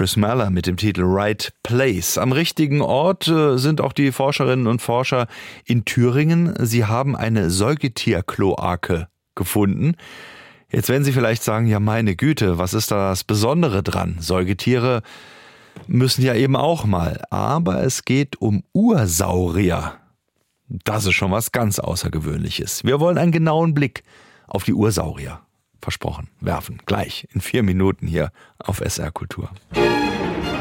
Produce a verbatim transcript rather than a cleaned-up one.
Chris Maller mit dem Titel Right Place. Am richtigen Ort äh, sind auch die Forscherinnen und Forscher in Thüringen. Sie haben eine Säugetierkloake gefunden. Jetzt werden Sie vielleicht sagen, ja meine Güte, was ist da das Besondere dran? Säugetiere müssen ja eben auch mal. Aber es geht um Ursaurier. Das ist schon was ganz Außergewöhnliches. Wir wollen einen genauen Blick auf die Ursaurier, versprochen, werfen. Gleich in vier Minuten hier auf S R Kultur.